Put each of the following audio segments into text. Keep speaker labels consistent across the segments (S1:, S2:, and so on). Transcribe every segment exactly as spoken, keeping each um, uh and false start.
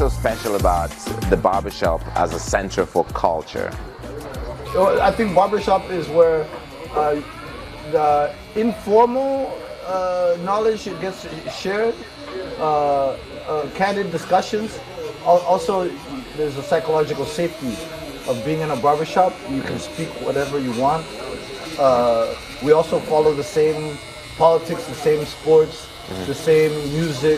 S1: So special about the barbershop as a center for culture?
S2: I think barbershop is where uh, the informal uh, knowledge gets shared, uh, uh, candid discussions. Also, there's a psychological safety of being in a barbershop. You can speak whatever you want. Uh, we also follow the same politics, the same sports, mm-hmm. the same music.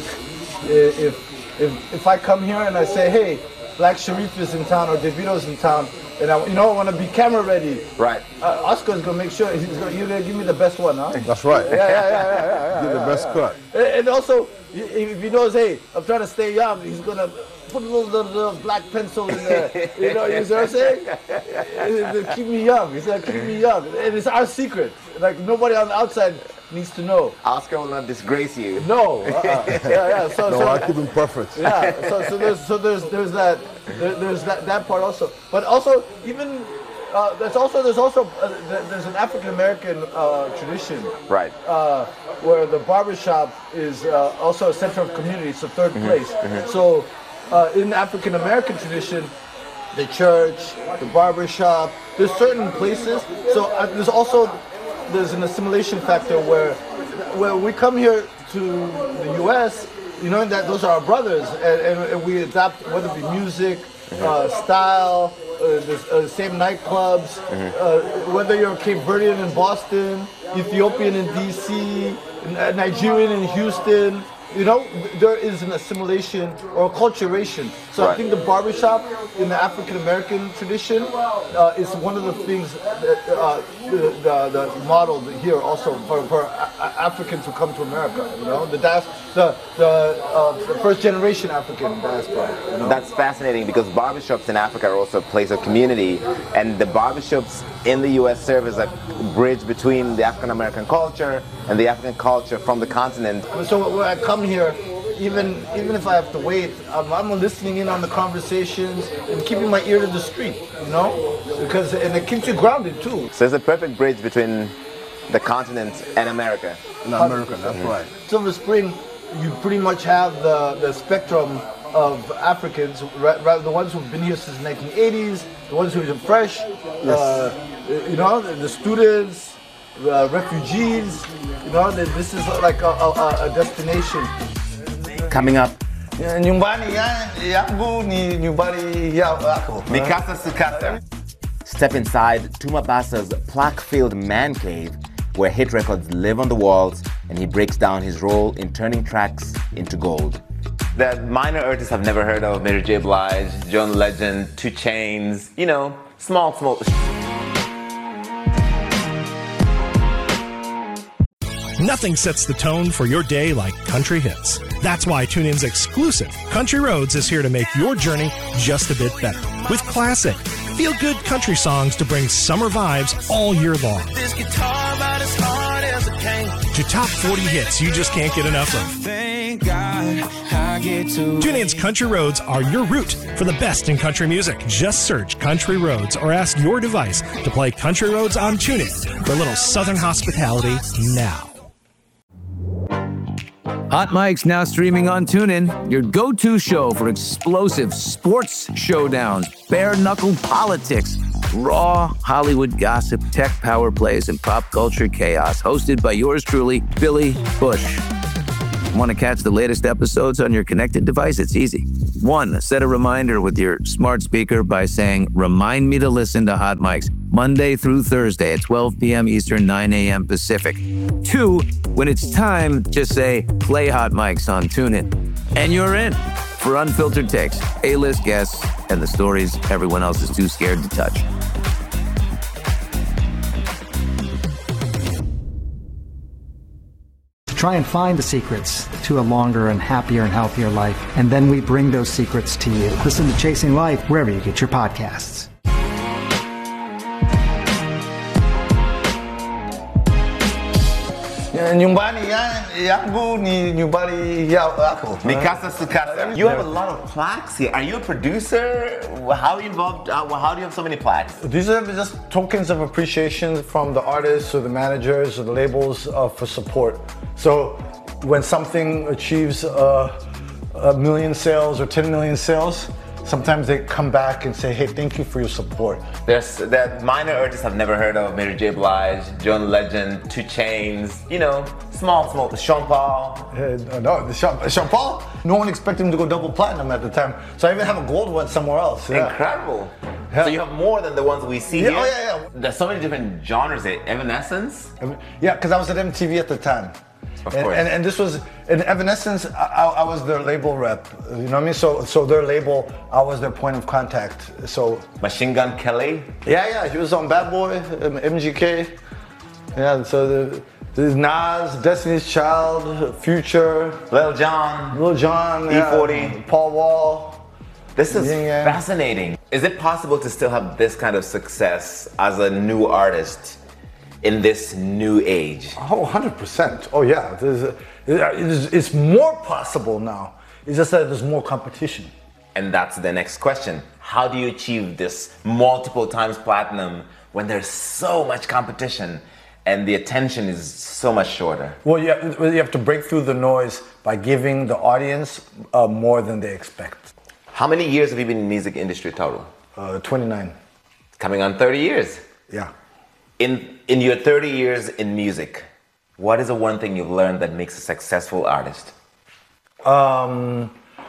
S2: If If if I come here and I say, hey, Black Sharif is in town or Davido's in town, and I, you know, I want to be camera ready.
S1: Right.
S2: Uh, Oscar's gonna make sure he's gonna, you're gonna give me the best one, huh?
S3: That's right.
S2: Yeah, yeah, yeah, yeah, yeah.
S3: Give
S2: yeah,
S3: the best
S2: yeah.
S3: cut.
S2: And also, if he knows, hey, I'm trying to stay young, he's gonna put a little, little, little black pencil in there. You know, you know what I'm saying? To keep me young. He's gonna keep me young, and it's our secret. Like nobody on the outside needs to know.
S1: Oscar will not disgrace you.
S2: No. Uh-uh. Yeah, yeah. So,
S3: no,
S2: so,
S3: I keep him perfect.
S2: Yeah. So, so there's, so there's, there's that, there, there's that, that part also. But also, even uh, there's also, there's also, uh, there's an African American uh, tradition.
S1: Right.
S2: Uh, where the barbershop is uh, also a center of community. It's the third mm-hmm. place. Mm-hmm. So, uh, in the African American tradition, the church, the barbershop, there's certain places. So uh, there's also there's an assimilation factor where where we come here to the U S, you know, that those are our brothers, and, and, and we adapt, whether it be music, uh, style, uh, the uh, same nightclubs, mm-hmm. uh, whether you're Cape Verdean in Boston, Ethiopian in D C, Nigerian in Houston. You know, there is an assimilation or acculturation. So right. I think the barbershop in the African American tradition uh, is one of the things that uh, the, the, the model here also for, for a- Africans who come to America. You know, the das- the the, uh, the first generation African diaspora. You know?
S1: That's fascinating because barbershops in Africa are also a place of community, and the barbershops in the U S serve as a bridge between the African American culture and the African culture from the continent.
S2: So when I come here, even even if I have to wait, I'm, I'm listening in on the conversations and keeping my ear to the street, you know, because and it keeps you grounded too.
S1: So it's a perfect bridge between the continent and America.
S3: In America, that's mm-hmm. right.
S2: Silver Spring, you pretty much have the, the spectrum of Africans, right, the ones who've been here since the nineteen eighties, the ones who are fresh, yes. uh, you know, the, the students, uh, refugees, you know, this is like a, a, a destination.
S1: Coming up. Mikasa Sukasa. Step inside Tuma Basa's plaque-filled man cave, where hit records live on the walls, and he breaks down his role in turning tracks into gold. The minor artists I've never heard of, Mary J. Blige, John Legend, Two Chainz, you know, small, small.
S4: Nothing sets the tone for your day like country hits. That's why TuneIn's exclusive Country Roads is here to make your journey just a bit better. With classic, feel-good country songs to bring summer vibes all year long. This guitar about as hard as it can. To top forty hits you just can't get enough of. Thank God I get to TuneIn's Country Roads are your route for the best in country music. Just search Country Roads or ask your device to play Country Roads on TuneIn for a little southern hospitality now.
S5: Hot Mic's now streaming on TuneIn, your go-to show for explosive sports showdowns, bare-knuckle politics, raw Hollywood gossip, tech power plays, and pop culture chaos. Hosted by yours truly, Billy Bush. Want to catch the latest episodes on your connected device? It's easy. One, set a reminder with your smart speaker by saying, remind me to listen to Hot Mics Monday through Thursday at twelve p.m. Eastern, nine a.m. Pacific. Two, when it's time, just say, play Hot Mics on TuneIn. And you're in for unfiltered takes, A-list guests, and the stories everyone else is too scared to touch.
S6: Try and find the secrets to a longer and happier and healthier life, and then we bring those secrets to you. Listen to Chasing Life wherever you get your podcasts.
S1: Mikasa Sukasa. You have a lot of plaques here. Are you a producer? How are you involved? How do you have so many plaques?
S2: These are just tokens of appreciation from the artists or the managers or the labels uh, for support. So when something achieves uh,
S3: a million sales or ten million sales, sometimes they come back and say, hey, thank you for your support.
S1: There's that minor artists I've never heard of, Mary J. Blige, John Legend, Two Chainz, you know, small, small, Sean Paul.
S3: Uh, no, the Sean, Sean Paul, no one expected him to go double platinum at the time. So I even have a gold one somewhere else. Yeah.
S1: Incredible.
S3: Yeah.
S1: So you have more than the ones we see
S3: Yeah,
S1: here?
S3: oh, yeah, yeah.
S1: There's so many different genres. Evanescence?
S3: Yeah, because I was at M T V at the time.
S1: Of
S3: and,
S1: course.
S3: and, and this was, in Evanescence, I, I, I was their label rep. You know what I mean? So so their label, I was their point of contact. So
S1: Machine Gun Kelly?
S3: yeah, yeah, he was on Bad Boy, um, M G K. Yeah, so the, there's Nas, Destiny's Child, Future,
S1: Lil Jon?
S3: Lil Jon,
S1: E forty.
S3: yeah, Paul Wall.
S1: This is
S3: Yeah, yeah.
S1: fascinating. Is it possible to still have this kind of success as a new artist in this new age?
S3: Oh, one hundred percent. Oh, yeah. There's a, it's, it's more possible now. It's just that there's more competition.
S1: And that's the next question. How do you achieve this multiple times platinum when there's so much competition and the attention is so much shorter?
S3: Well, you have, you have to break through the noise by giving the audience uh, more than they expect.
S1: How many years have you been in the music industry total?
S3: Uh, twenty-nine.
S1: Coming on thirty years.
S3: Yeah.
S1: In, in your thirty years in music, what is the one thing you've learned that makes a successful artist?
S3: Um,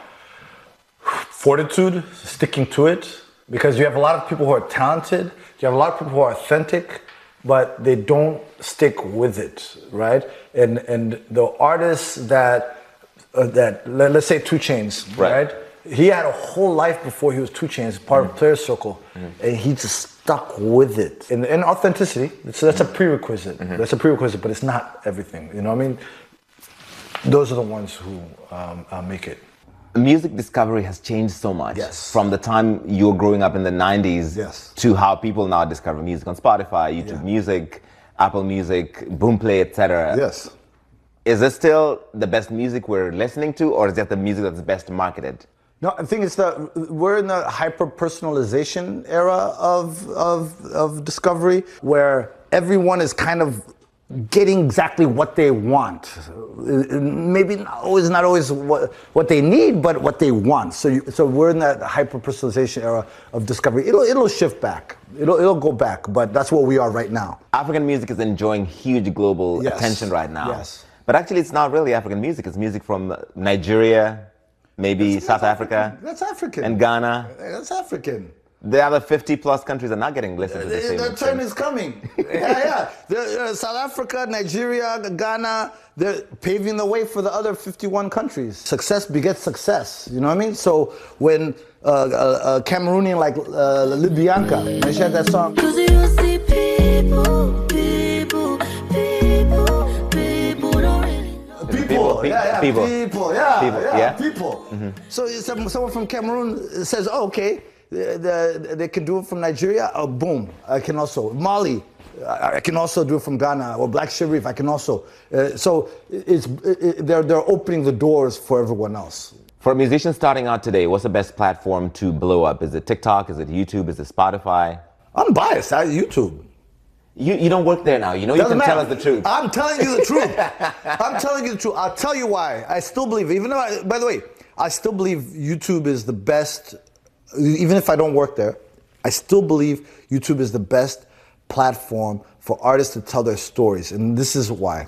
S3: fortitude, sticking to it, because you have a lot of people who are talented, you have a lot of people who are authentic, but they don't stick with it, right? And and the artists that uh, that let, let's say Two Chainz,
S1: Right.
S3: right? He had a whole life before he was Two Chainz, part
S1: Mm-hmm.
S3: of Player Circle, mm-hmm. and he just stuck with it. And, and authenticity, so that's a prerequisite. Mm-hmm. That's a prerequisite, but it's not everything. You know what I mean? Those are the ones who um, uh, make it.
S1: Music discovery has changed so much.
S3: Yes.
S1: From the time you were growing up in the nineties
S3: Yes.
S1: to how people now discover music on Spotify, YouTube
S3: Yeah.
S1: Music, Apple Music, Boomplay, et cetera.
S3: Yes.
S1: Is this still the best music we're listening to, or is that the music that's best marketed?
S3: No, I think it's the we're in the hyper personalization era of of of discovery where everyone is kind of getting exactly what they want. Maybe not always not always what what they need, but what they want. So you, so we're in that hyper personalization era of discovery. It'll it'll shift back. It'll it'll go back, but that's what we are right now.
S1: African music is enjoying huge global
S3: Yes.
S1: attention right now.
S3: Yes.
S1: But actually, it's not really African music. It's music from Nigeria, maybe
S3: That's
S1: South
S3: African.
S1: Africa,
S3: That's African.
S1: and Ghana.
S3: That's African.
S1: The other fifty plus countries are not getting listened to the same
S3: Their
S1: extent.
S3: turn is coming. yeah, yeah. They're, uh, South Africa, Nigeria, Ghana, they're paving the way for the other fifty-one countries. Success begets success, you know what I mean? So when uh, uh, a Cameroonian like uh, Libyanka, when she had that song,
S7: Cause you see people, people, people, people don't really know.
S3: People,
S1: People,
S3: yeah, yeah,
S1: people.
S3: people, yeah,
S1: People,
S3: yeah,
S1: yeah.
S3: people. So some, someone from Cameroon says, oh, okay, the, the, they can do it from Nigeria, oh, boom, I can also. Mali, I, I can also do it from Ghana, or Black Sharif, I can also. Uh, so it's, it, they're, they're opening the doors for everyone else.
S1: For a musician starting out today, what's the best platform to blow up? Is it TikTok? Is it YouTube? Is it Spotify?
S3: I'm biased, I YouTube.
S1: You you don't work there now. You know, you
S3: Doesn't
S1: can tell us
S3: matter.
S1: the truth.
S3: I'm telling you the truth. I'm telling you the truth. I'll tell you why. I still believe, even though, I, by the way, I still believe YouTube is the best, even if I don't work there, I still believe YouTube is the best platform for artists to tell their stories. And this is why.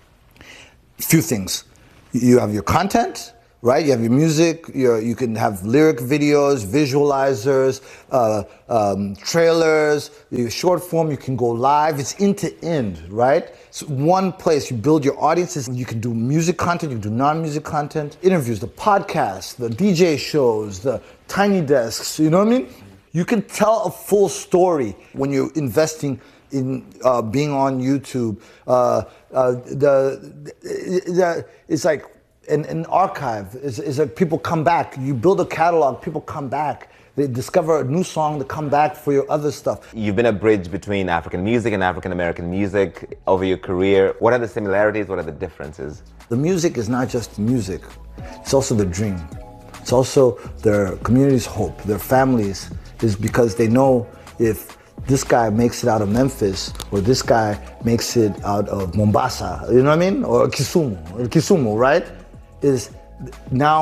S3: A few things. You have your content, right? You have your music, your, you can have lyric videos, visualizers, uh, um, trailers, your short form, you can go live. It's end to end, right? It's one place. You build your audiences. You can do music content, you can do non-music content, interviews, the podcasts, the D J shows, the tiny desks, you know what I mean? You can tell a full story when you're investing in uh, being on YouTube. Uh, uh, the, the, it's like, An, an archive is, is like people come back. You build a catalog, people come back. They discover a new song to come back for your other stuff.
S1: You've been a bridge between African music and African American music over your career. What are the similarities? What are the differences?
S3: The music is not just music. It's also the dream. It's also their community's hope, their families, is because they know if this guy makes it out of Memphis, or this guy makes it out of Mombasa, you know what I mean? Or Kisumu, or Kisumu, right? Is now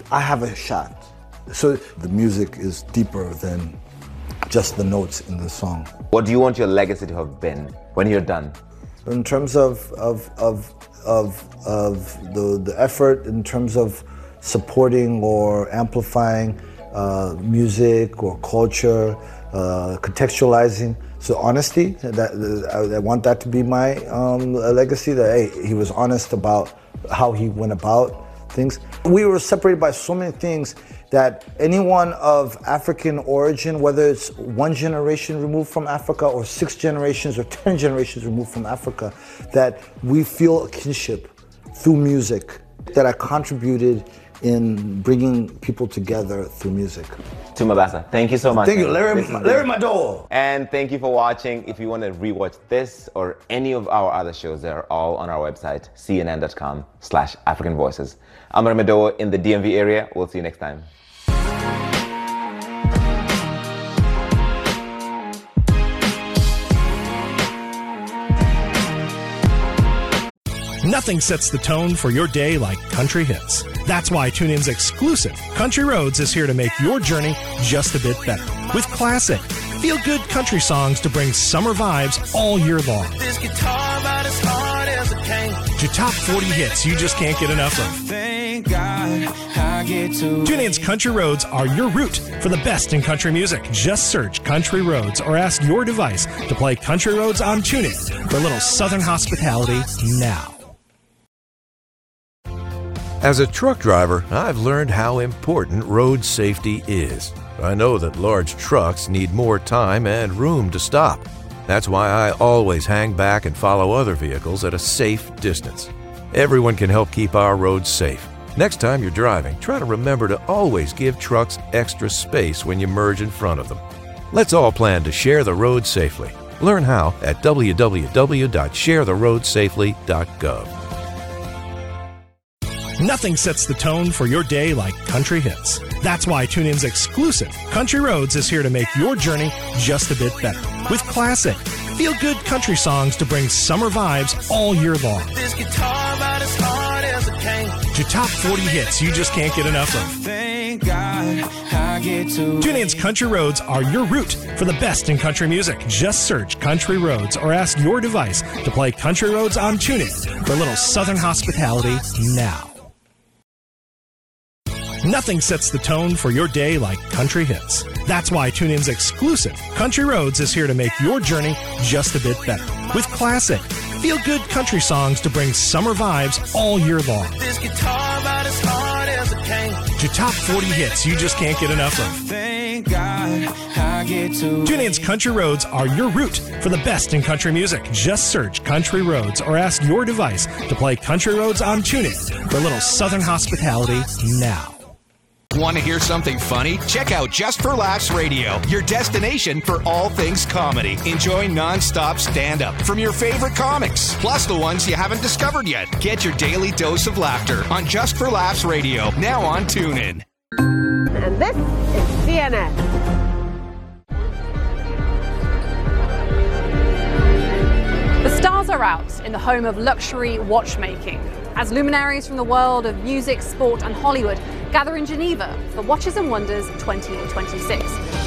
S3: I have a shot. So the music is deeper than just the notes in the song.
S1: What do you want your legacy to have been when you're done?
S3: In terms of of of of, of the the effort, in terms of supporting or amplifying uh, music or culture, uh, contextualizing. So honesty, that, I, I want that to be my um, legacy, that hey, he was honest about how he went about things. We were separated by so many things that anyone of African origin, whether it's one generation removed from Africa or six generations or ten generations removed from Africa, that we feel a kinship through music, that I contributed in bringing people together through music.
S1: Tuma Basa, thank you so much.
S3: Thank you, Larry, Larry Madowo.
S1: And thank you for watching. If you want to rewatch this or any of our other shows, they're all on our website, C N N dot com slash African Voices. I'm Larry Madowo in the D M V area. We'll see you next time.
S4: Nothing sets the tone for your day like country hits. That's why TuneIn's exclusive Country Roads is here to make your journey just a bit better. With classic, feel-good country songs to bring summer vibes all year long.
S7: This guitar about as hard as a cane.
S4: To top forty hits you just can't get enough of.
S7: Thank God I get to.
S4: TuneIn's Country Roads are your route for the best in country music. Just search Country Roads or ask your device to play Country Roads on TuneIn for a little Southern hospitality now.
S8: As a truck driver, I've learned how important road safety is. I know that large trucks need more time and room to stop. That's why I always hang back and follow other vehicles at a safe distance. Everyone can help keep our roads safe. Next time you're driving, try to remember to always give trucks extra space when you merge in front of them. Let's all plan to share the road safely. Learn how at w w w dot share the road safely dot gov.
S4: Nothing sets the tone for your day like country hits. That's why TuneIn's exclusive Country Roads is here to make your journey just a bit better. With classic, feel-good country songs to bring summer vibes all year long.
S7: This guitar about as hard as a cane.
S4: To top forty hits you just can't get enough of.
S7: Thank God I get to.
S4: TuneIn's Country Roads are your route for the best in country music. Just search Country Roads or ask your device to play Country Roads on TuneIn for a little Southern hospitality now. Nothing sets the tone for your day like country hits. That's why TuneIn's exclusive Country Roads is here to make your journey just a bit better. With classic, feel-good country songs to bring summer vibes all year long.
S7: This guitar about as hard as a cane.
S4: To top forty hits you just can't get enough of.
S7: Thank God I get to.
S4: TuneIn's Country Roads are your route for the best in country music. Just search Country Roads or ask your device to play Country Roads on TuneIn for a little Southern hospitality now.
S9: Want to hear something funny? Check out Just for Laughs Radio, your destination for all things comedy. Enjoy non-stop stand-up from your favorite comics, plus the ones you haven't discovered yet. Get your daily dose of laughter on Just for Laughs Radio, now on TuneIn.
S10: And this is C N N. The stars are out in the home of luxury watchmaking as luminaries from the world of music, sport and Hollywood gather in Geneva for Watches and Wonders twenty twenty-six.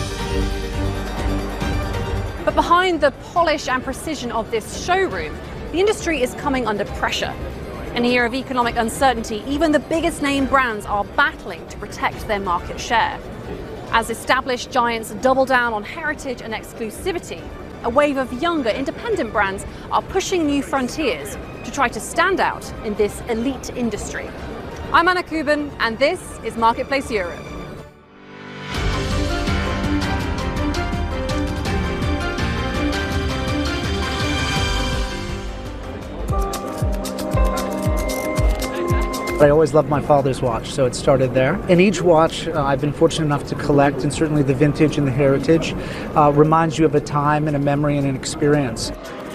S10: But behind the polish and precision of this showroom, the industry is coming under pressure. In a year of economic uncertainty, even the biggest name brands are battling to protect their market share. As established giants double down on heritage and exclusivity, a wave of younger independent brands are pushing new frontiers to try to stand out in this elite industry. I'm Anna Kuban, and this is Marketplace Europe.
S11: I always loved my father's watch, so it started there. And each watch uh, I've been fortunate enough to collect, and certainly the vintage and the heritage, uh, reminds you of a time and a memory and an experience.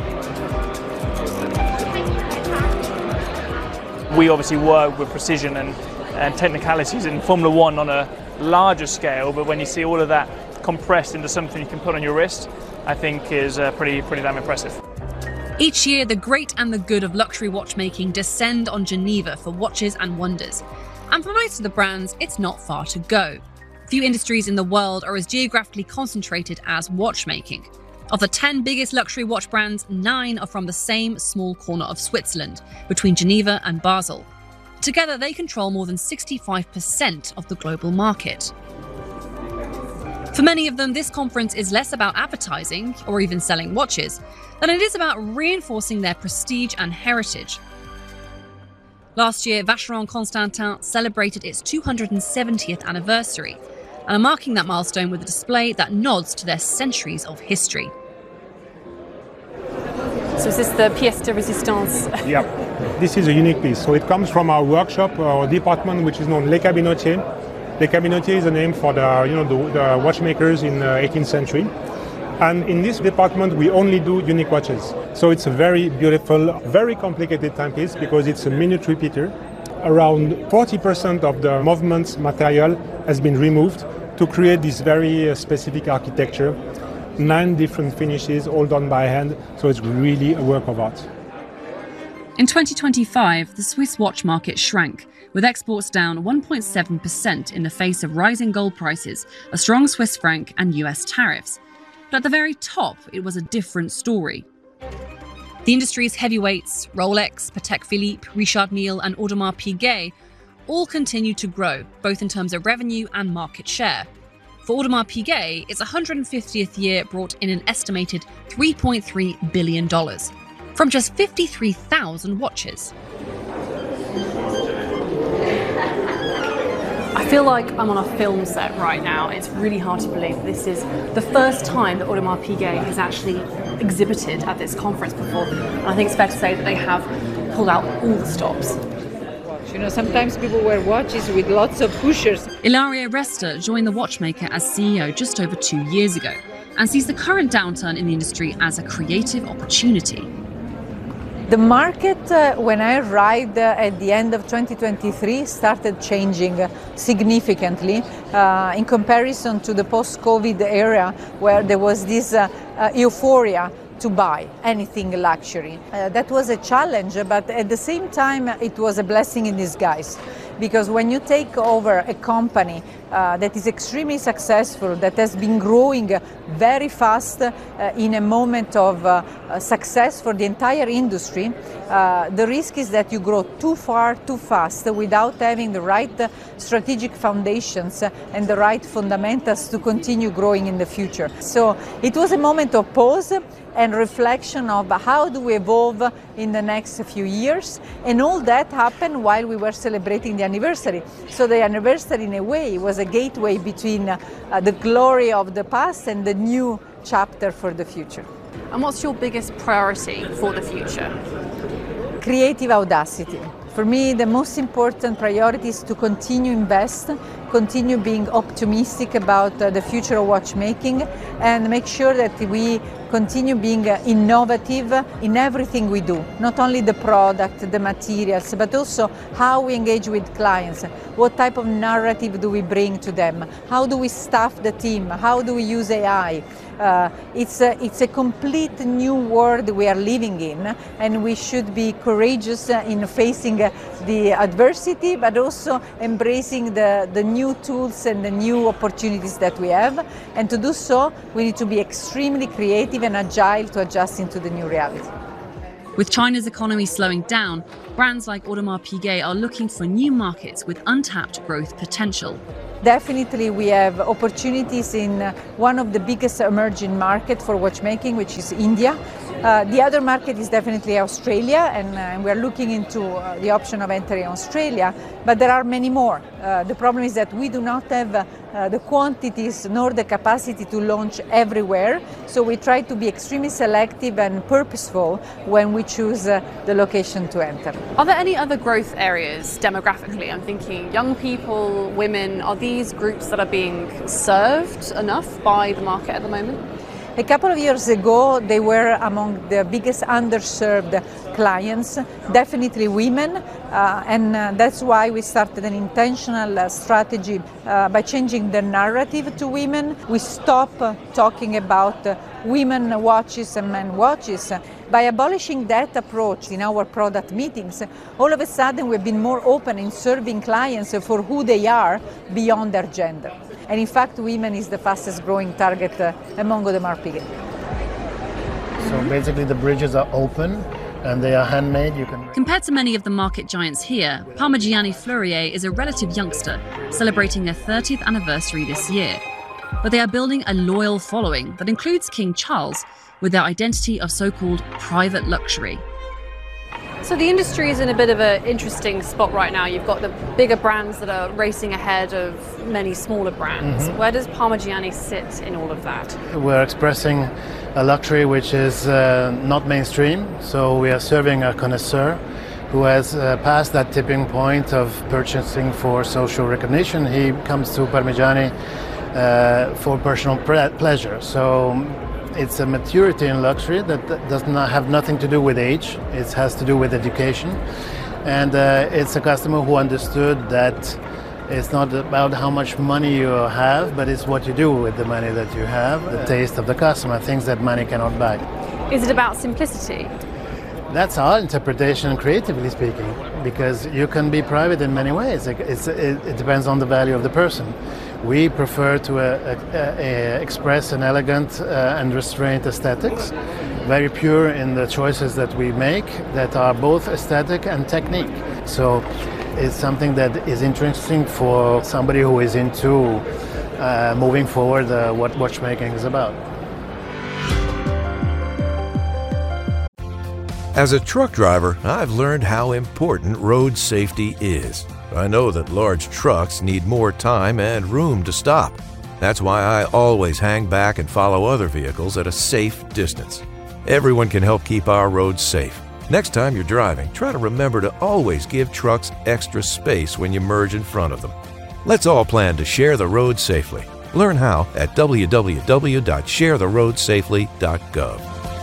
S12: We obviously work with precision and, and technicalities in Formula One on a larger scale, but when you see all of that compressed into something you can put on your wrist, I think is uh, pretty, pretty damn impressive.
S13: Each year, the great and the good of luxury watchmaking descend on Geneva for Watches and Wonders.
S10: And for most of the brands, it's not far to go. Few industries in the world are as geographically concentrated as watchmaking. Of the ten biggest luxury watch brands, nine are from the same small corner of Switzerland, between Geneva and Basel. Together, they control more than sixty-five percent of the global market. For many of them, this conference is less about advertising or even selling watches than it is about reinforcing their prestige and heritage. Last year, Vacheron Constantin celebrated its two hundred seventieth anniversary and are marking that milestone with a display that nods to their centuries of history. So is this the pièce de résistance?
S13: Yeah, this is a unique piece. So it comes from our workshop, our department, which is known Les Cabinotiers. Les Cabinotiers is a name for the, you know, the, the watchmakers in the eighteenth century. And in this department, we only do unique watches. So it's a very beautiful, very complicated timepiece because it's a minute repeater. Around forty percent of the movement material has been removed to create this very uh, specific architecture. Nine different finishes, all done by hand. So it's really a work of art.
S10: In twenty twenty-five, the Swiss watch market shrank, with exports down one point seven percent in the face of rising gold prices, a strong Swiss franc and U S tariffs. But at the very top, it was a different story. The industry's heavyweights, Rolex, Patek Philippe, Richard Mille and Audemars Piguet, all continue to grow, both in terms of revenue and market share. For Audemars Piguet, its one hundred fiftieth year brought in an estimated three point three billion dollars, from just fifty-three thousand watches. I feel like I'm on a film set right now. It's really hard to believe this is the first time that Audemars Piguet has actually exhibited at this conference before. And I think it's fair to say that they have pulled out all the stops.
S14: You know, sometimes people wear watches with lots of pushers.
S10: Ilaria Resta joined the watchmaker as C E O just over two years ago and sees the current downturn in the industry as a creative opportunity.
S14: The market, uh, when I arrived uh, at the end of twenty twenty-three, started changing uh, significantly uh, in comparison to the post-COVID era where there was this uh, uh, euphoria to buy anything luxury. Uh, that was a challenge, but at the same time, it was a blessing in disguise. Because when you take over a company uh, that is extremely successful, that has been growing very fast uh, in a moment of uh, success for the entire industry, uh, the risk is that you grow too far, too fast, without having the right uh, strategic foundations and the right fundamentals to continue growing in the future. So it was a moment of pause and reflection of how do we evolve in the next few years, and all that happened while we were celebrating the anniversary. So the anniversary, in a way, was a gateway between uh, the glory of the past and the new chapter for the future.
S10: And what's your biggest priority for the future?
S14: Creative audacity. For me, the most important priority is to continue invest, continue being optimistic about uh, the future of watchmaking, and make sure that we continue being uh, innovative in everything we do. Not only the product, the materials, but also how we engage with clients. What type of narrative do we bring to them? How do we staff the team? How do we use A I? Uh, it's, a, it's a complete new world we are living in, and we should be courageous in facing the adversity, but also embracing the, the new tools and the new opportunities that we have. And to do so, we need to be extremely creative and agile to adjust into the new reality.
S10: With China's economy slowing down, brands like Audemars Piguet are looking for new markets with untapped growth potential.
S14: Definitely we have opportunities in one of the biggest emerging markets for watchmaking, which is India. Uh, the other market is definitely Australia, and uh, we are looking into uh, the option of entering Australia, but there are many more. Uh, the problem is that we do not have uh, the quantities nor the capacity to launch everywhere, so we try to be extremely selective and purposeful when we choose uh, the location to enter.
S10: Are there any other growth areas demographically? I'm thinking young people, women. Are these groups that are being served enough by the market at the moment?
S14: A couple of years ago, they were among the biggest underserved clients, definitely women, uh, and uh, that's why we started an intentional uh, strategy uh, by changing the narrative to women. We stopped uh, talking about uh, women watches and men watches. By abolishing that approach in our product meetings, all of a sudden we've been more open in serving clients for who they are beyond their gender. And in fact, women is the fastest growing target uh, among Audemars Piguet.
S15: So basically the bridges are open and they are handmade. You can.
S10: Compared to many of the market giants here, Parmigiani Fleurier is a relative youngster, celebrating their thirtieth anniversary this year. But they are building a loyal following that includes King Charles, with their identity of so-called private luxury. So the industry is in a bit of an interesting spot right now. You've got the bigger brands that are racing ahead of many smaller brands. Mm-hmm. Where does Parmigiani sit in all of that?
S15: We're expressing a luxury which is uh, not mainstream, so we are serving a connoisseur who has uh, passed that tipping point of purchasing for social recognition. He comes to Parmigiani uh, for personal pre- pleasure. So it's a maturity in luxury that does not have nothing to do with age. It has to do with education. And uh, it's a customer who understood that it's not about how much money you have, but it's what you do with the money that you have, the taste of the customer, things that money cannot buy.
S10: Is it about simplicity?
S15: That's our interpretation, creatively speaking, because you can be private in many ways. It's, it, it depends on the value of the person. We prefer to uh, uh, uh, express an elegant uh, and restrained aesthetics, very pure in the choices that we make that are both aesthetic and technique. So it's something that is interesting for somebody who is into uh, moving forward uh, what watchmaking is about.
S8: As a truck driver, I've learned how important road safety is. I know that large trucks need more time and room to stop. That's why I always hang back and follow other vehicles at a safe distance. Everyone can help keep our roads safe. Next time you're driving, try to remember to always give trucks extra space when you merge in front of them. Let's all plan to share the road safely. Learn how at w w w dot share the road safely dot gov.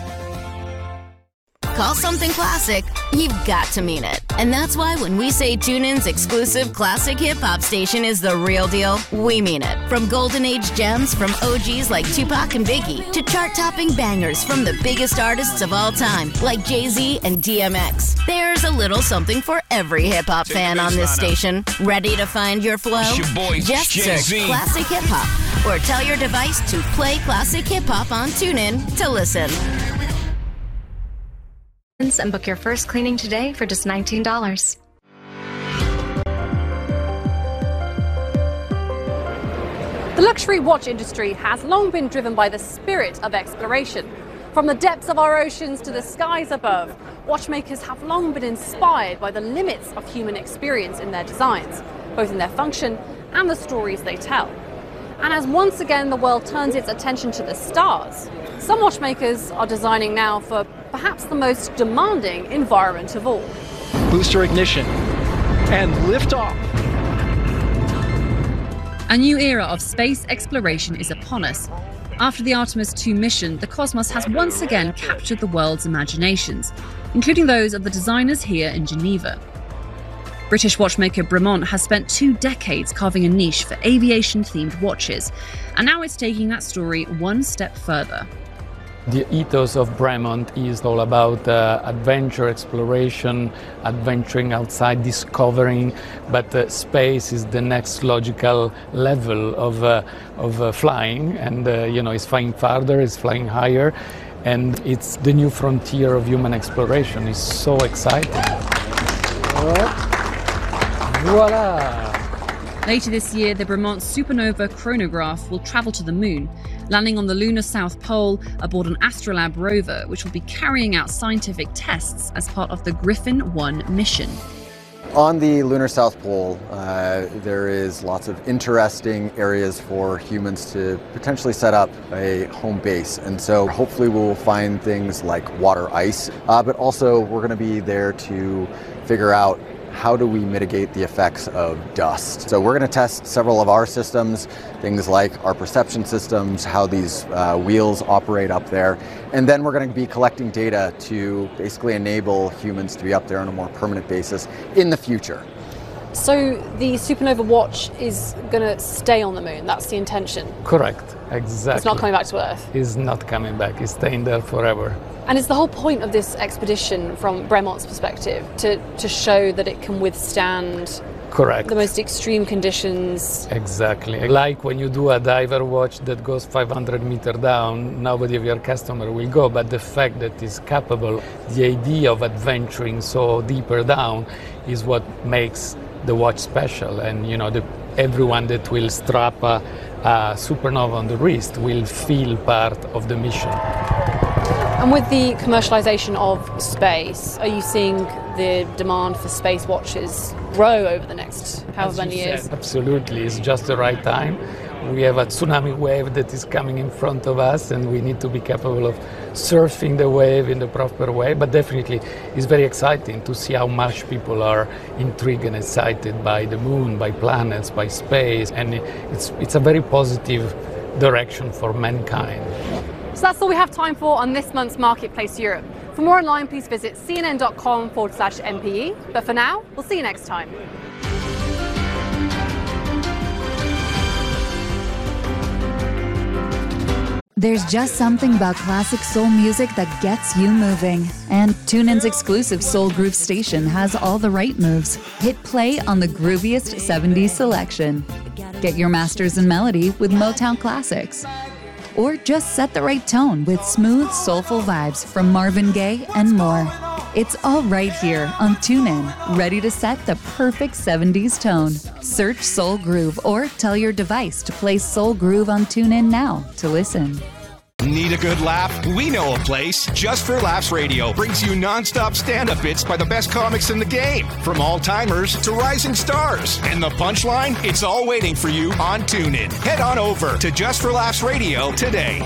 S16: Call something classic, you've got to mean it. And that's why when we say TuneIn's exclusive classic hip-hop station is the real deal, we mean it. From golden age gems from O Gs like Tupac and Biggie to chart-topping bangers from the biggest artists of all time like Jay-Z and D M X. There's a little something for every hip-hop fan on this station. Ready to find your flow?
S9: It's your boy,
S16: Just
S9: Jay-Z.
S16: search Classic Hip Hop or tell your device to play Classic Hip Hop on TuneIn to listen.
S17: And book your first cleaning today for just nineteen dollars.
S10: The luxury watch industry has long been driven by the spirit of exploration. From the depths of our oceans to the skies above, watchmakers have long been inspired by the limits of human experience in their designs, both in their function and the stories they tell. And as once again the world turns its attention to the stars, some watchmakers are designing now for perhaps the most demanding environment of all.
S18: Booster ignition and liftoff.
S10: A new era of space exploration is upon us. After the Artemis two mission, the cosmos has once again captured the world's imaginations, including those of the designers here in Geneva. British watchmaker Bremont has spent two decades carving a niche for aviation-themed watches, and now it's taking that story one step further.
S19: The ethos of Bremont is all about uh, adventure, exploration, adventuring outside, discovering, but uh, space is the next logical level of, uh, of uh, flying, and uh, you know, it's flying farther, it's flying higher, and it's the new frontier of human exploration. It's so exciting. Voila!
S10: Later this year, the Bremont Supernova chronograph will travel to the moon, landing on the lunar South Pole aboard an Astrolab rover, which will be carrying out scientific tests as part of the Griffin one mission.
S20: On the lunar South Pole, uh, there is lots of interesting areas for humans to potentially set up a home base. And so hopefully we'll find things like water ice, uh, but also we're going to be there to figure out how do we mitigate the effects of dust. So we're going to test several of our systems, things like our perception systems, how these uh, wheels operate up there, and then we're going to be collecting data to basically enable humans to be up there on a more permanent basis in the future.
S10: So the Supernova watch is going to stay on the moon. That's the intention.
S19: Correct. Exactly.
S10: It's not coming back to Earth.
S19: It's not coming back. It's staying there forever.
S10: And it's the whole point of this expedition, from Bremont's perspective, to, to show that it can withstand
S19: Correct.
S10: the most extreme conditions.
S19: Exactly. Like when you do a diver watch that goes five hundred meters down, nobody of your customer will go, but the fact that it's capable, the idea of adventuring so deeper down is what makes the watch special. And you know, the, everyone that will strap a, a Supernova on the wrist will feel part of the mission.
S10: And with the commercialization of space, are you seeing the demand for space watches grow over the next however many years?
S19: Said, absolutely. It's just the right time. We have a tsunami wave that is coming in front of us, and we need to be capable of surfing the wave in the proper way. But definitely, it's very exciting to see how much people are intrigued and excited by the moon, by planets, by space. And it's, it's a very positive direction for mankind.
S10: So that's all we have time for on this month's Marketplace Europe. For more online, please visit cnn.com forward slash MPE. But for now, we'll see you next time.
S21: There's just something about classic soul music that gets you moving. And TuneIn's exclusive Soul Groove station has all the right moves. Hit play on the grooviest seventies selection. Get your masters in melody with Motown Classics. Or just set the right tone with smooth, soulful vibes from Marvin Gaye and more. It's all right here on TuneIn, ready to set the perfect seventies tone. Search Soul Groove or tell your device to play Soul Groove on TuneIn now to listen.
S9: Need a good laugh? We know a place. Just for Laughs Radio brings you non-stop stand-up bits by the best comics in the game, from all-timers to rising stars. And the punchline? It's all waiting for you on TuneIn. Head on over to Just for Laughs Radio today.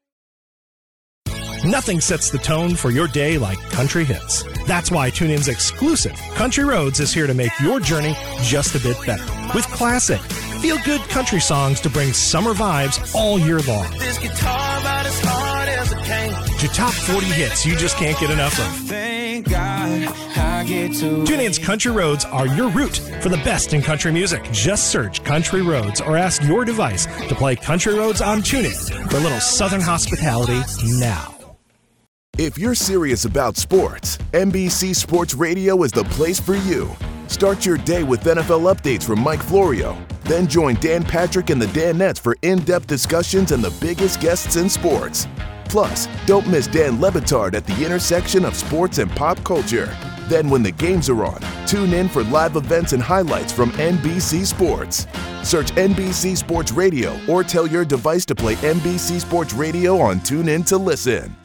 S4: Nothing sets the tone for your day like country hits. That's why TuneIn's exclusive Country Roads is here to make your journey just a bit better. With classic, feel-good country songs to bring summer vibes all year long.
S7: This guitar about as hard as it can.
S4: To top forty hits you just can't get enough of.
S7: Thank God I get to.
S4: TuneIn's Country Roads are your route for the best in country music. Just search Country Roads or ask your device to play Country Roads on TuneIn for a little southern hospitality now.
S22: If you're serious about sports, N B C Sports Radio is the place for you. Start your day with N F L updates from Mike Florio. Then join Dan Patrick and the Danettes for in-depth discussions and the biggest guests in sports. Plus, don't miss Dan Le Batard at the intersection of sports and pop culture. Then when the games are on, tune in for live events and highlights from N B C Sports. Search N B C Sports Radio or tell your device to play N B C Sports Radio on TuneIn to listen.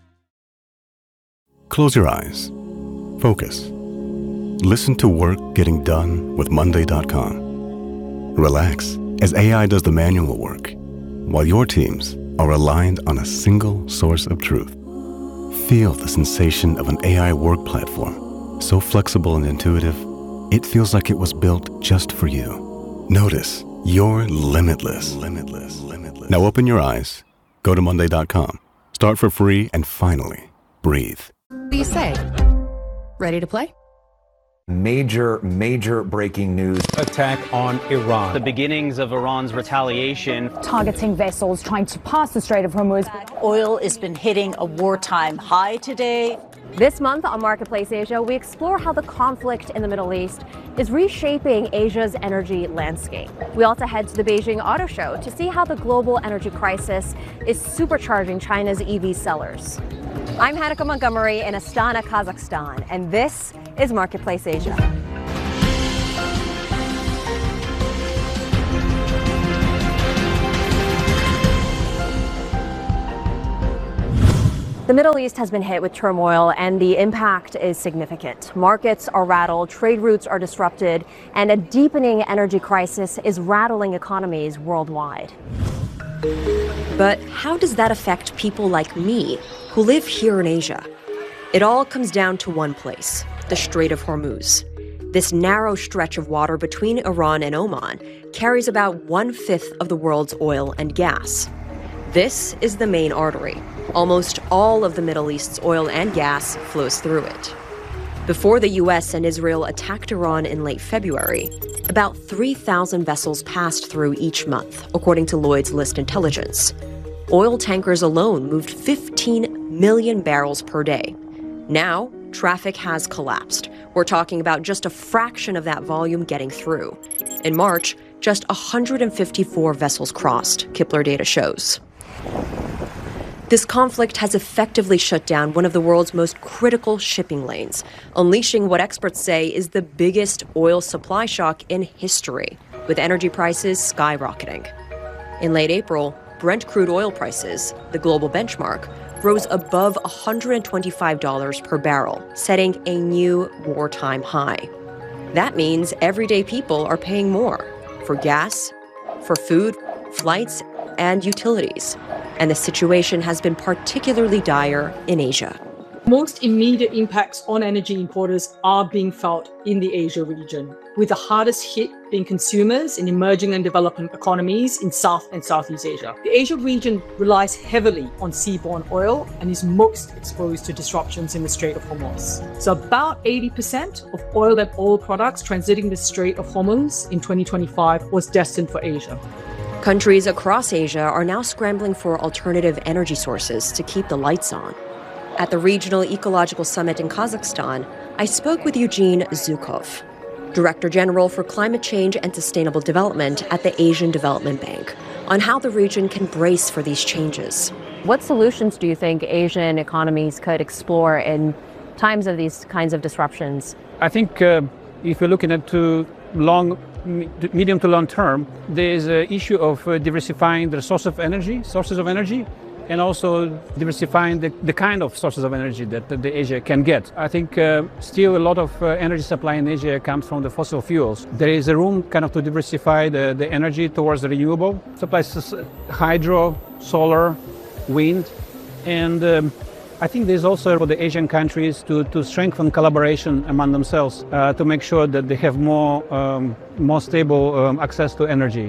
S23: Close your eyes. Focus. Listen to work getting done with Monday dot com. Relax as A I does the manual work, while your teams are aligned on a single source of truth. Feel the sensation of an A I work platform, so flexible and intuitive, it feels like it was built just for you. Notice you're limitless. Limitless. Limitless. Now open your eyes, go to Monday dot com, start for free, and finally, breathe.
S24: What do you say? Ready to play?
S25: Major, major breaking news.
S26: Attack on Iran. The beginnings of Iran's retaliation.
S27: Targeting vessels trying to pass the Strait of Hormuz.
S28: Oil has been hitting a wartime high today.
S29: This month on Marketplace Asia, we explore how the conflict in the Middle East is reshaping Asia's energy landscape. We also head to the Beijing Auto Show to see how the global energy crisis is supercharging China's E V sellers. I'm Hanneke Montgomery in Astana, Kazakhstan, and this is Marketplace Asia. The Middle East has been hit with turmoil, and the impact is significant. Markets are rattled, trade routes are disrupted, and a deepening energy crisis is rattling economies worldwide. But how does that affect people like me, who live here in Asia? It all comes down to one place, the Strait of Hormuz. This narrow stretch of water between Iran and Oman carries about one-fifth of the world's oil and gas. This is the main artery. Almost all of the Middle East's oil and gas flows through it. Before the U S and Israel attacked Iran in late February, about three thousand vessels passed through each month, according to Lloyd's List Intelligence. Oil tankers alone moved fifteen million barrels per day. Now, traffic has collapsed. We're talking about just a fraction of that volume getting through. In March, just one hundred fifty-four vessels crossed, Kpler data shows. This conflict has effectively shut down one of the world's most critical shipping lanes, unleashing what experts say is the biggest oil supply shock in history, with energy prices skyrocketing. In late April, Brent crude oil prices, the global benchmark, rose above one hundred twenty-five dollars per barrel, setting a new wartime high. That means everyday people are paying more for gas, for food, flights, and utilities. And the situation has been particularly dire in Asia.
S1: Most immediate impacts on energy importers are being felt in the Asia region, with the hardest hit being consumers in emerging and developing economies in South and Southeast Asia. The Asia region relies heavily on seaborne oil and is most exposed to disruptions in the Strait of Hormuz. So about eighty percent of oil and oil products transiting the Strait of Hormuz in twenty twenty-five was destined for Asia.
S29: Countries across Asia are now scrambling for alternative energy sources to keep the lights on. At the Regional Ecological Summit in Kazakhstan, I spoke with Eugene Zhukov, Director General for Climate Change and Sustainable Development at the Asian Development Bank, on how the region can brace for these changes. What solutions do you think Asian economies could explore in times of these kinds of disruptions?
S2: I think uh, if you're looking at too long medium to long term, there is an issue of uh, diversifying the source of energy, sources of energy, and also diversifying the, the kind of sources of energy that, that the Asia can get. I think uh, still a lot of uh, energy supply in Asia comes from the fossil fuels. There is a room kind of to diversify the, the energy towards the renewable supplies, hydro, solar, wind, and um, I think there's also for the Asian countries to, to strengthen collaboration among themselves uh, to make sure that they have more, um, more stable um, access to energy.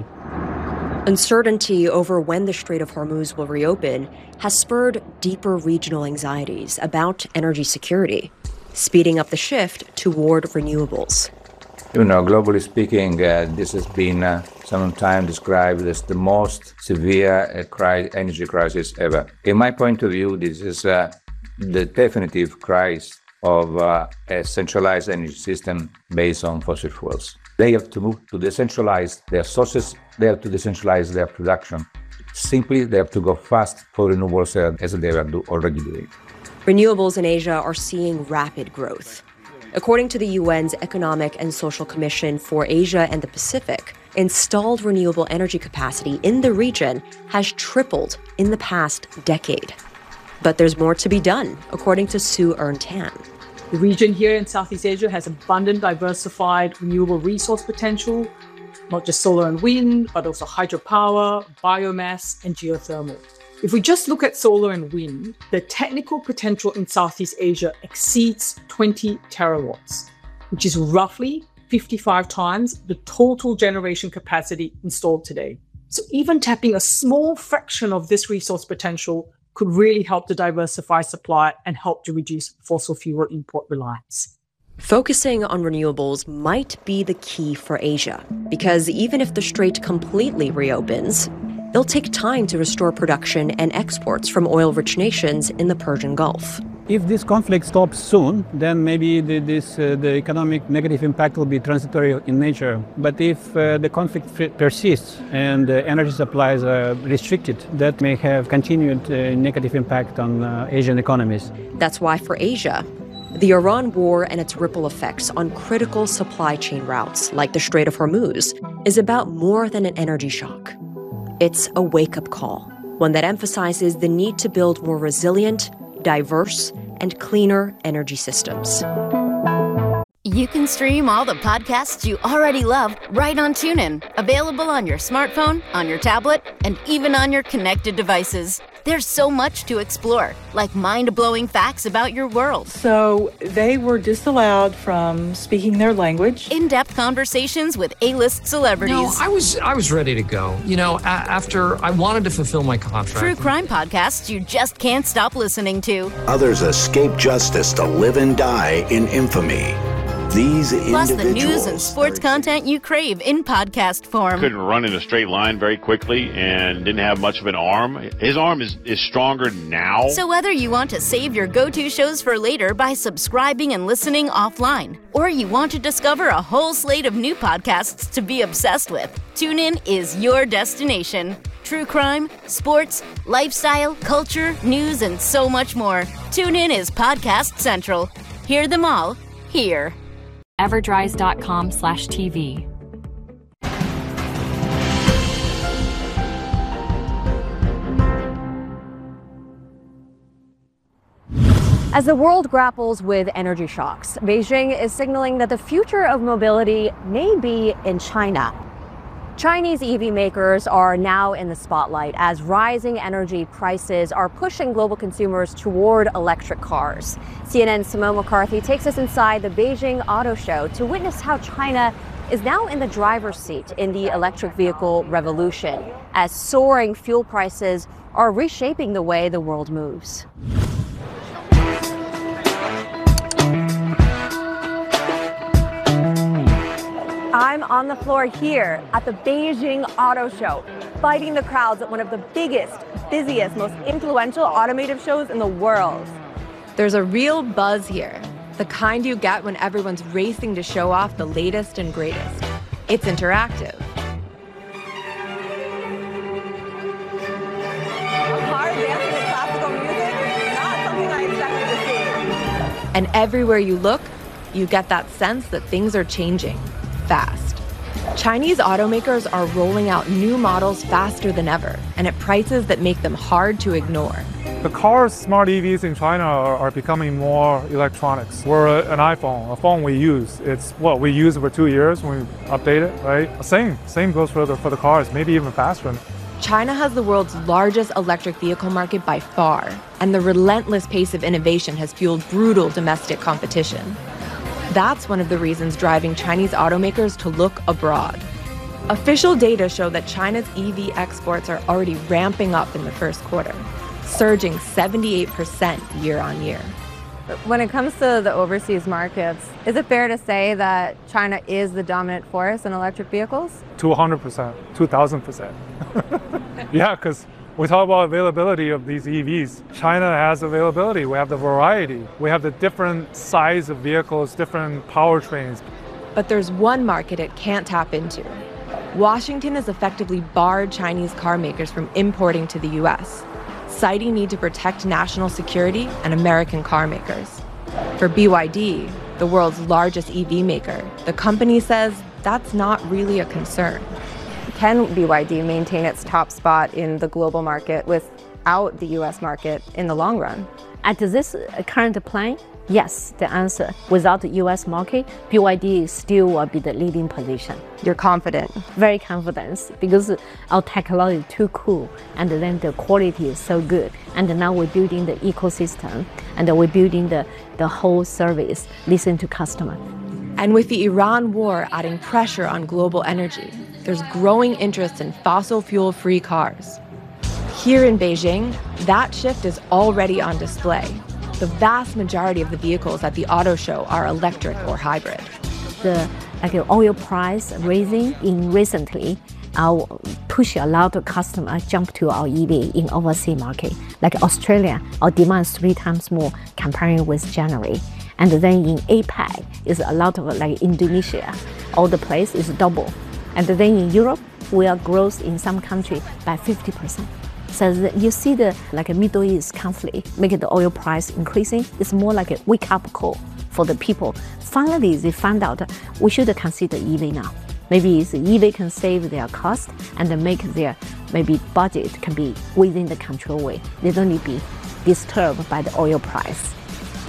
S29: Uncertainty over when the Strait of Hormuz will reopen has spurred deeper regional anxieties about energy security, speeding up the shift toward renewables.
S3: You know, globally speaking, uh, this has been uh, sometimes described as the most severe uh, cri- energy crisis ever. In my point of view, this is uh, the definitive crisis of uh, a centralized energy system based on fossil fuels. They have to move to decentralize their sources, they have to decentralize their production. Simply, they have to go fast for renewables as they are already doing.
S29: Renewables in Asia are seeing rapid growth. According to the U N's Economic and Social Commission for Asia and the Pacific, installed renewable energy capacity in the region has tripled in the past decade. But there's more to be done, according to Sue Earn-Tan.
S1: The region here in Southeast Asia has abundant, diversified renewable resource potential, not just solar and wind, but also hydropower, biomass, and geothermal. If we just look at solar and wind, the technical potential in Southeast Asia exceeds twenty terawatts, which is roughly fifty-five times the total generation capacity installed today. So even tapping a small fraction of this resource potential could really help to diversify supply and help to reduce fossil fuel import reliance.
S29: Focusing on renewables might be the key for Asia, because even if the strait completely reopens, it'll take time to restore production and exports from oil-rich nations in the Persian Gulf.
S2: If this conflict stops soon, then maybe the, this, uh, the economic negative impact will be transitory in nature. But if uh, the conflict f- persists and uh, energy supplies are restricted, that may have continued uh, negative impact on uh, Asian economies.
S29: That's why for Asia, the Iran war and its ripple effects on critical supply chain routes like the Strait of Hormuz is about more than an energy shock. It's a wake-up call, one that emphasizes the need to build more resilient, diverse, and cleaner energy systems.
S5: You can stream all the podcasts you already love right on TuneIn. Available on your smartphone, on your tablet, and even on your connected devices. There's so much to explore, like mind-blowing facts about your world.
S6: So they were disallowed from speaking their language.
S5: In-depth conversations with A-list celebrities.
S8: No, I was I was ready to go. You know, a- after I wanted to fulfill my contract.
S5: True crime podcasts you just can't stop listening to.
S11: Others escape justice to live and die in infamy. These
S5: Plus the
S11: individuals
S5: news and sports content you crave in podcast form.
S12: Couldn't run in a straight line very quickly and didn't have much of an arm. His arm is, is stronger now.
S5: So whether you want to save your go-to shows for later by subscribing and listening offline, or you want to discover a whole slate of new podcasts to be obsessed with, TuneIn is your destination. True crime, sports, lifestyle, culture, news, and so much more. TuneIn is Podcast Central. Hear them all here.
S13: Everdrise.com slash TV.
S29: As the world grapples with energy shocks, Beijing is signaling that the future of mobility may be in China. Chinese E V makers are now in the spotlight as rising energy prices are pushing global consumers toward electric cars. C N N's Simone McCarthy takes us inside the Beijing Auto Show to witness how China is now in the driver's seat in the electric vehicle revolution, as soaring fuel prices are reshaping the way the world moves. I'm on the floor here at the Beijing Auto Show, fighting the crowds at one of the biggest, busiest, most influential automotive shows in the world.
S14: There's a real buzz here, the kind you get when everyone's racing to show off the latest and greatest. It's interactive.
S29: Car dancing to classical music, not something I expected to see.
S14: And everywhere you look, you get that sense that things are changing. Fast. Chinese automakers are rolling out new models faster than ever, and at prices that make them hard to ignore.
S15: The cars, smart E Vs in China are, are becoming more electronics. We're a, an iPhone, a phone we use. It's what we use for two years when we update it, right? Same, same goes for the for the cars, maybe even faster.
S14: China has the world's largest electric vehicle market by far, and the relentless pace of innovation has fueled brutal domestic competition. That's one of the reasons driving Chinese automakers to look abroad. Official data show that China's E V exports are already ramping up in the first quarter, surging seventy-eight percent year on year.
S29: When it comes to the overseas markets, is it fair to say that China is the dominant force in electric vehicles?
S15: two hundred percent, two thousand percent. Yeah, because we talk about availability of these E Vs. China has availability. We have the variety. We have the different size of vehicles, different powertrains.
S14: But there's one market it can't tap into. Washington has effectively barred Chinese car makers from importing to the U S, citing need to protect national security and American car makers. For B Y D, the world's largest E V maker, the company says that's not really a concern.
S29: Can B Y D maintain its top spot in the global market without the U S market in the long run?
S16: At this current plan, yes, the answer. Without the U S market, B Y D still will be the leading position.
S29: You're confident?
S16: Very confident, because our technology is too cool, and then the quality is so good. And now we're building the ecosystem, and we're building the, the whole service, listen to customer.
S14: And with the Iran war adding pressure on global energy, there's growing interest in fossil fuel-free cars. Here in Beijing, that shift is already on display. The vast majority of the vehicles at the auto show are electric or hybrid.
S16: The like oil price raising in recently, our push a lot of customers jump to our E V in overseas market. Like Australia, our demand is three times more comparing with January. And then in APAC, is a lot of like Indonesia, all the place is double. And then in Europe, we are growth in some country by fifty percent. So you see the like a Middle East conflict, making the oil price increasing. It's more like a wake-up call for the people. Finally, they found out we should consider E V now. Maybe it's E V can save their cost and make their maybe budget can be within the control way. They don't need to be disturbed by the oil price.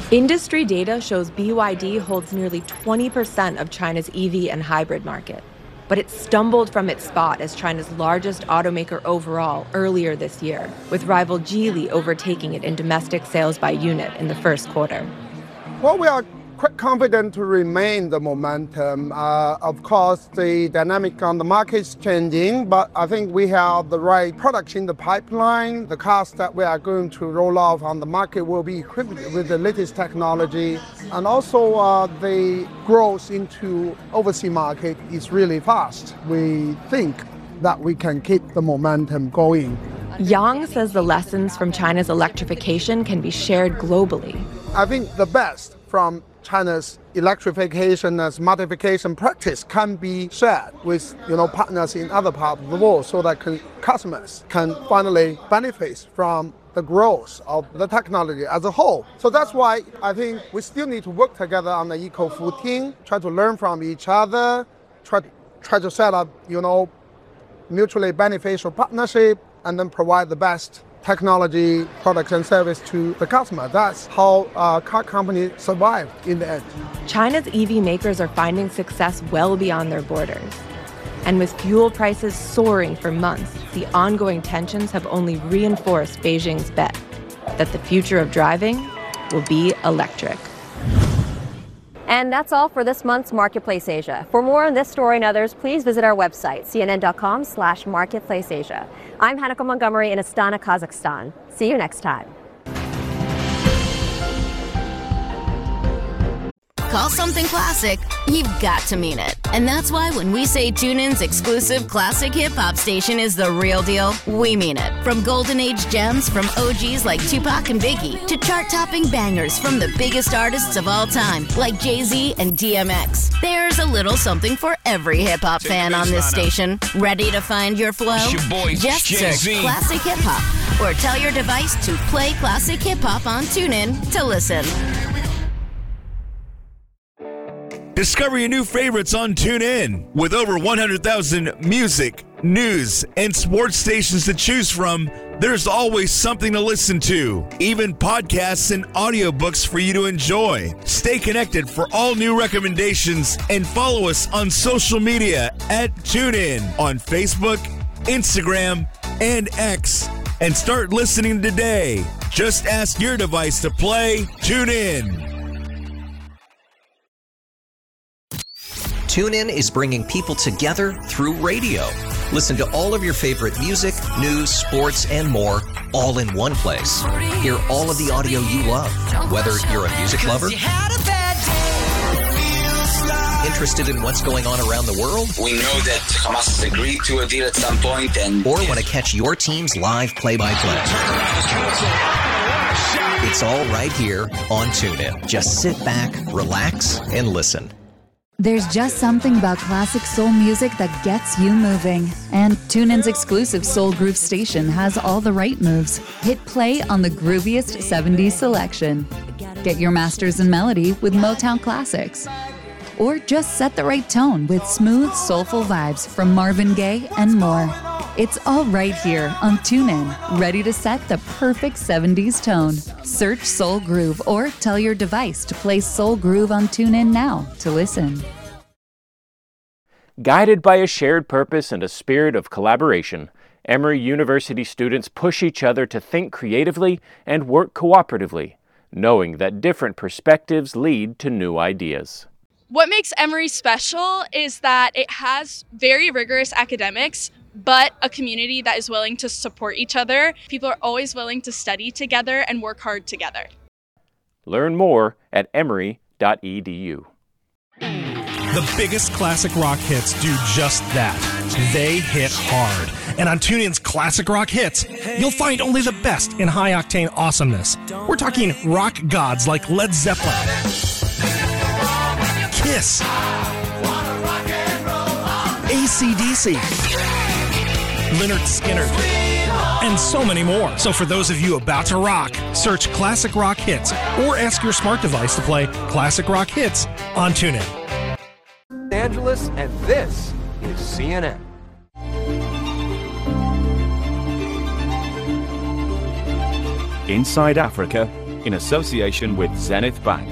S14: Industry data shows B Y D holds nearly twenty percent of China's E V and hybrid market, but it stumbled from its spot as China's largest automaker overall earlier this year, with rival Geely overtaking it in domestic sales by unit in the first quarter.
S4: Well, we are quite confident to remain the momentum. Uh, of course, the dynamic on the market is changing, but I think we have the right products in the pipeline. The cars that we are going to roll off on the market will be equipped with the latest technology. And also uh, the growth into overseas market is really fast. We think that we can keep the momentum going.
S14: Yang says the lessons from China's electrification can be shared globally.
S4: I think the best from China's electrification and smartification practice can be shared with you know, partners in other parts of the world so that can, customers can finally benefit from the growth of the technology as a whole. So that's why I think we still need to work together on the equal footing, try to learn from each other, try, try to set up you know, mutually beneficial partnership, and then provide the best technology, products, and service to the customer. That's how uh, car companies survive in the end.
S14: China's E V makers are finding success well beyond their borders. And with fuel prices soaring for months, the ongoing tensions have only reinforced Beijing's bet that the future of driving will be electric.
S29: And that's all for this month's Marketplace Asia. For more on this story and others, please visit our website, cnn.com slash Marketplace Asia. I'm Hanako Montgomery in Astana, Kazakhstan. See you next time.
S5: Call something classic, you've got to mean it. And that's why when we say TuneIn's exclusive classic hip-hop station is the real deal, we mean it. From golden age gems from O Gs like Tupac and Biggie to chart-topping bangers from the biggest artists of all time like Jay-Z and D M X. There's a little something for every hip-hop fan on this station. Ready to find your flow?
S7: It's your boy,
S5: Just
S7: Jay-Z.
S5: search Classic Hip Hop or tell your device to play Classic Hip Hop on TuneIn to listen.
S9: Discover your new favorites on TuneIn. With over one hundred thousand music, news, and sports stations to choose from, there's always something to listen to. Even podcasts and audiobooks for you to enjoy. Stay connected for all new recommendations and follow us on social media at TuneIn on Facebook, Instagram, and X. And start listening today. Just ask your device to play TuneIn.
S10: TuneIn is bringing people together through radio. Listen to all of your favorite music, news, sports, and more, all in one place. Hear all of the audio you love, whether you're a music lover, interested in what's going on around the world,
S17: we know that Hamas has agreed to a deal at some point, and
S10: or want to catch your team's live play-by-play. It's all right here on TuneIn. Just sit back, relax, and listen.
S18: There's just something about classic soul music that gets you moving. And TuneIn's exclusive Soul Groove station has all the right moves. Hit play on the grooviest seventies selection. Get your masters in melody with Motown classics. Or just set the right tone with smooth, soulful vibes from Marvin Gaye and more. It's all right here on TuneIn, ready to set the perfect seventies tone. Search Soul Groove or tell your device to play Soul Groove on TuneIn now to listen.
S19: Guided by a shared purpose and a spirit of collaboration, Emory University students push each other to think creatively and work cooperatively, knowing that different perspectives lead to new ideas.
S20: What makes Emory special is that it has very rigorous academics, but a community that is willing to support each other. People are always willing to study together and work hard together.
S19: Learn more at emory dot e d u.
S21: The biggest classic rock hits do just that. They hit hard. And on TuneIn's Classic Rock Hits, you'll find only the best in high-octane awesomeness. We're talking rock gods like Led Zeppelin, Kiss, A C D C, Lynyrd Skynyrd, and so many more. So for those of you about to rock, search Classic Rock Hits or ask your smart device to play Classic Rock Hits on TuneIn.
S30: Angeles, and this is C N N.
S31: Inside Africa
S1: in association with Zenith Bank.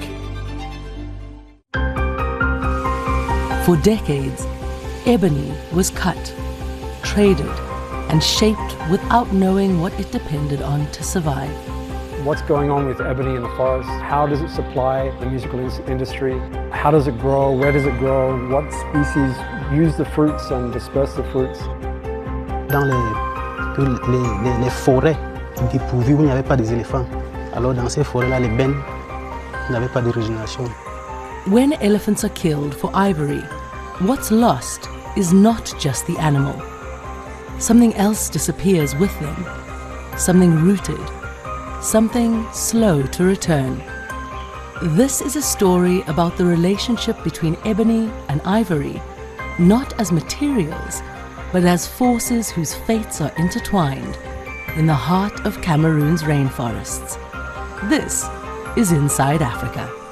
S3: For decades, ebony was cut, traded, and shaped without knowing what it depended on to survive.
S7: What's going on with ebony in the forest? How does it supply the musical industry? How does it grow? Where does it grow? What species use the fruits and disperse the fruits?
S22: Dans les, les, les, les forêts dépourvues où il n'y avait pas des éléphants, alors dans ces forêts-là, les bennes n'avaient pas de régénération.
S3: When elephants are killed for ivory, what's lost is not just the animal. Something else disappears with them, something rooted, something slow to return. This is a story about the relationship between ebony and ivory, not as materials, but as forces whose fates are intertwined in the heart of Cameroon's rainforests. This is Inside Africa.